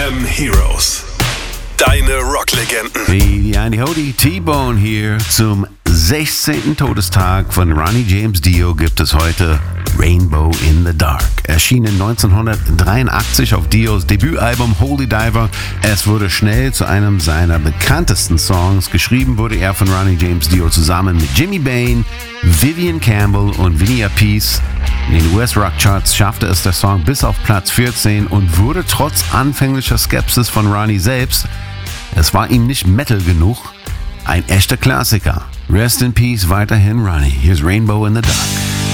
FM Heroes. Deine Rocklegenden. Andy Hody, T-Bone hier. Zum 16. Todestag von Ronnie James Dio gibt es heute Rainbow in the Dark. Erschienen 1983 auf Dios Debütalbum Holy Diver. Es wurde schnell zu einem seiner bekanntesten Songs. Geschrieben wurde er von Ronnie James Dio zusammen mit Jimmy Bain, Vivian Campbell und Vinny Appice. In den US-Rock-Charts schaffte es der Song bis auf Platz 14 und wurde trotz anfänglicher Skepsis von Ronnie selbst, es war ihm nicht Metal genug, ein echter Klassiker. Rest in Peace weiterhin Ronnie. Here's Rainbow in the Dark.